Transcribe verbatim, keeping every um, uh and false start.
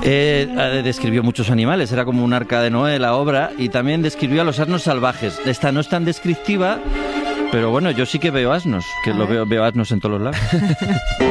Eh, describió muchos animales, era como un arca de Noé la obra, y también describió a los asnos salvajes. Esta no es tan descriptiva, pero bueno, yo sí que veo asnos, que lo veo, veo asnos en todos los lados.